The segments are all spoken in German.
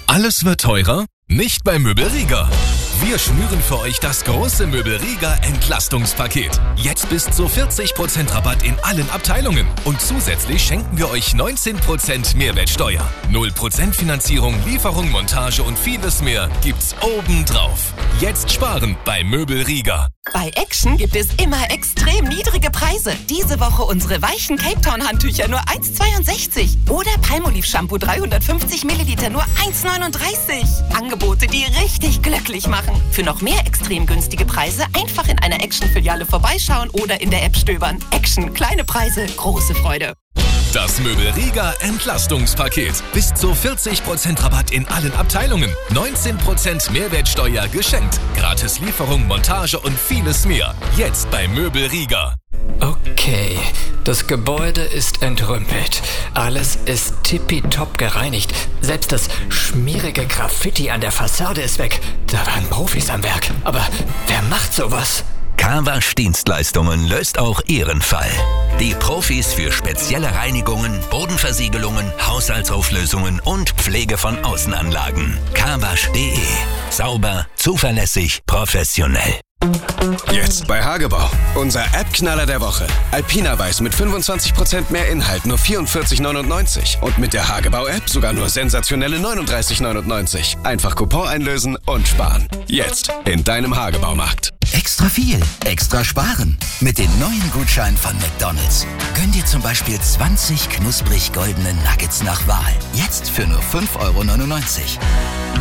Alles wird teurer? Nicht bei Möbelriga. Wir schnüren für euch das große Möbelriga Entlastungspaket. Jetzt bis zu 40% Rabatt in allen Abteilungen. Und zusätzlich schenken wir euch 19% Mehrwertsteuer. 0% Finanzierung, Lieferung, Montage und vieles mehr gibt's obendrauf. Jetzt sparen bei Möbelriga. Bei Action gibt es immer extrem niedrige Preise. Diese Woche unsere weichen Cape Town Handtücher nur 1,62. Oder Palmolive Shampoo 350 Milliliter nur 1,39. Angebote, die richtig glücklich machen. Für noch mehr extrem günstige Preise einfach in einer Action-Filiale vorbeischauen oder in der App stöbern. Action, kleine Preise, große Freude. Das Möbelriga Entlastungspaket. Bis zu 40% Rabatt in allen Abteilungen. 19% Mehrwertsteuer geschenkt. Gratis Lieferung, Montage und vieles mehr. Jetzt bei Möbelriga. Okay, das Gebäude ist entrümpelt. Alles ist tippitopp gereinigt. Selbst das schmierige Graffiti an der Fassade ist weg. Da waren Profis am Werk. Aber wer macht sowas? Carwasch Dienstleistungen löst auch Ihren Fall. Die Profis für spezielle Reinigungen, Bodenversiegelungen, Haushaltsauflösungen und Pflege von Außenanlagen. Carwasch.de. Sauber, zuverlässig, professionell. Jetzt bei Hagebau. Unser App-Knaller der Woche. Alpina Weiß mit 25% mehr Inhalt, nur 44,99. Und mit der Hagebau-App sogar nur sensationelle 39,99. Einfach Coupon einlösen und sparen. Jetzt in deinem Hagebaumarkt. Extra viel, extra sparen. Mit den neuen Gutscheinen von McDonald's. Gönn dir zum Beispiel 20 knusprig goldene Nuggets nach Wahl. Jetzt für nur 5,99 €.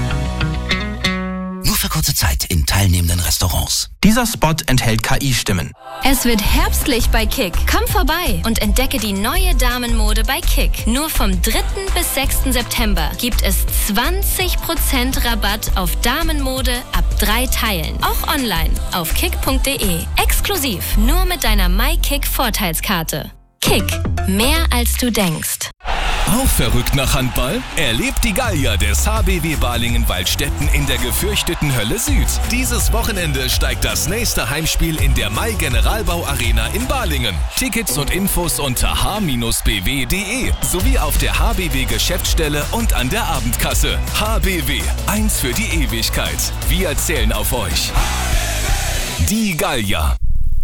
Nur für kurze Zeit in teilnehmenden Restaurants. Dieser Spot enthält KI-Stimmen. Es wird herbstlich bei Kick. Komm vorbei und entdecke die neue Damenmode bei Kick. Nur vom 3. bis 6. September gibt es 20% Rabatt auf Damenmode ab 3 Teilen. Auch online auf kick.de. Exklusiv nur mit deiner MyKick-Vorteilskarte. Kick. Mehr als du denkst. Auch verrückt nach Handball? Erlebt die Gallier des HBW Balingen-Waldstätten in der gefürchteten Hölle Süd. Dieses Wochenende steigt das nächste Heimspiel in der Mai Generalbau Arena in Balingen. Tickets und Infos unter h-bw.de sowie auf der HBW Geschäftsstelle und an der Abendkasse. HBW, eins für die Ewigkeit. Wir zählen auf euch. Die Gallier.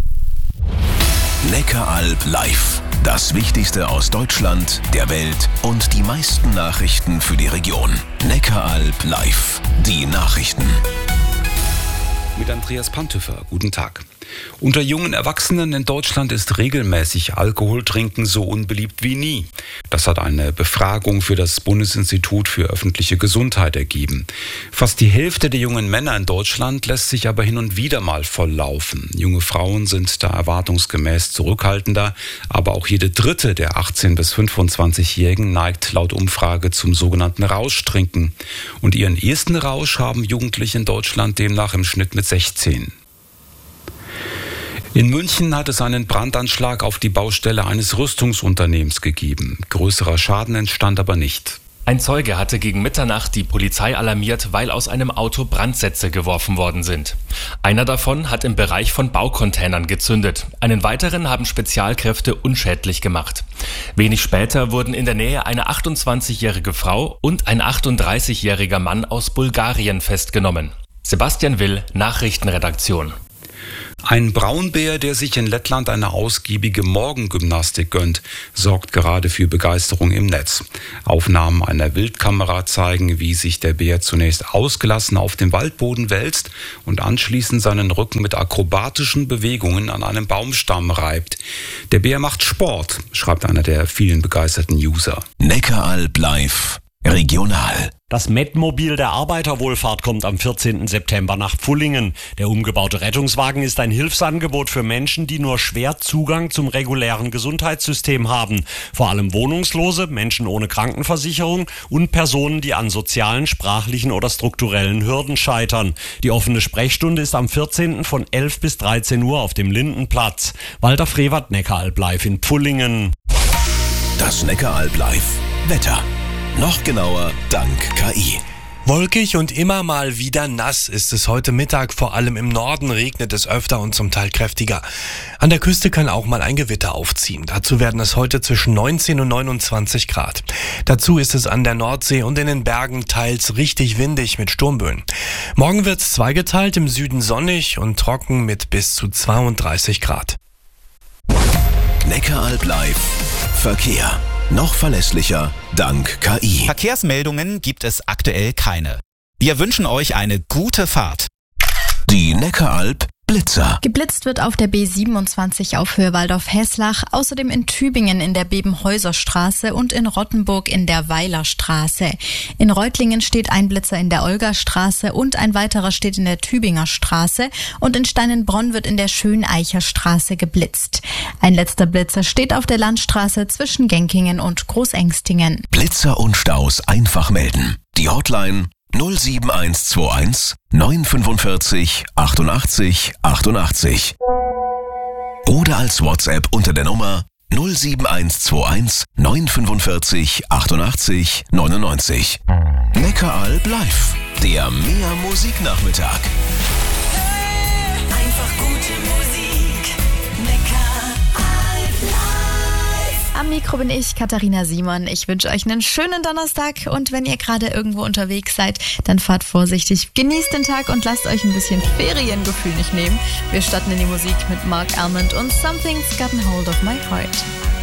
Neckaralb live. Das Wichtigste aus Deutschland, der Welt und die meisten Nachrichten für die Region. Neckaralb live. Die Nachrichten. Mit Andreas Pantöfer. Guten Tag. Unter jungen Erwachsenen in Deutschland ist regelmäßig Alkoholtrinken so unbeliebt wie nie. Das hat eine Befragung für das Bundesinstitut für öffentliche Gesundheit ergeben. Fast die Hälfte der jungen Männer in Deutschland lässt sich aber hin und wieder mal volllaufen. Junge Frauen sind da erwartungsgemäß zurückhaltender, aber auch jede dritte der 18- bis 25-Jährigen neigt laut Umfrage zum sogenannten Rauschtrinken. Und ihren ersten Rausch haben Jugendliche in Deutschland demnach im Schnitt mit 16. In München hat es einen Brandanschlag auf die Baustelle eines Rüstungsunternehmens gegeben. Größerer Schaden entstand aber nicht. Ein Zeuge hatte gegen Mitternacht die Polizei alarmiert, weil aus einem Auto Brandsätze geworfen worden sind. Einer davon hat im Bereich von Baucontainern gezündet. Einen weiteren haben Spezialkräfte unschädlich gemacht. Wenig später wurden in der Nähe eine 28-jährige Frau und ein 38-jähriger Mann aus Bulgarien festgenommen. Sebastian Will, Nachrichtenredaktion. Ein Braunbär, der sich in Lettland eine ausgiebige Morgengymnastik gönnt, sorgt gerade für Begeisterung im Netz. Aufnahmen einer Wildkamera zeigen, wie sich der Bär zunächst ausgelassen auf dem Waldboden wälzt und anschließend seinen Rücken mit akrobatischen Bewegungen an einem Baumstamm reibt. Der Bär macht Sport, schreibt einer der vielen begeisterten User. Neckaralb live. Regional. Das Met-Mobil der Arbeiterwohlfahrt kommt am 14. September nach Pfullingen. Der umgebaute Rettungswagen ist ein Hilfsangebot für Menschen, die nur schwer Zugang zum regulären Gesundheitssystem haben. Vor allem Wohnungslose, Menschen ohne Krankenversicherung und Personen, die an sozialen, sprachlichen oder strukturellen Hürden scheitern. Die offene Sprechstunde ist am 14. von 11 bis 13 Uhr auf dem Lindenplatz. Walter Frevert, Neckaralb live in Pfullingen. Das Neckaralb live. Wetter. Noch genauer dank KI. Wolkig und immer mal wieder nass ist es heute Mittag. Vor allem im Norden regnet es öfter und zum Teil kräftiger. An der Küste kann auch mal ein Gewitter aufziehen. Dazu werden es heute zwischen 19 und 29 Grad. Dazu ist es an der Nordsee und in den Bergen teils richtig windig mit Sturmböen. Morgen wird es zweigeteilt, im Süden sonnig und trocken mit bis zu 32 Grad. Neckaralb Live. Verkehr. Noch verlässlicher dank KI. Verkehrsmeldungen gibt es aktuell keine. Wir wünschen euch eine gute Fahrt. Die Neckaralb Blitzer. Geblitzt wird auf der B27 auf Höhe Waldorf-Heßlach, außerdem in Tübingen in der Bebenhäuserstraße und in Rottenburg in der Weilerstraße. In Reutlingen steht ein Blitzer in der Olgastraße und ein weiterer steht in der Tübinger Straße und in Steinenbronn wird in der Schöneicherstraße geblitzt. Ein letzter Blitzer steht auf der Landstraße zwischen Genkingen und Großengstingen. Blitzer und Staus einfach melden. Die Hotline 07121 945 88 88. Oder als WhatsApp unter der Nummer 07121 945 88 99. Neckaralb Live, der Mehr Musiknachmittag. Einfach gute Musik. Neckaralb Live. Am Mikro bin ich, Katharina Simon. Ich wünsche euch einen schönen Donnerstag und wenn ihr gerade irgendwo unterwegs seid, dann fahrt vorsichtig, genießt den Tag und lasst euch ein bisschen Feriengefühl nicht nehmen. Wir starten in die Musik mit Mark Almond und Something's Gotten Hold of My Heart.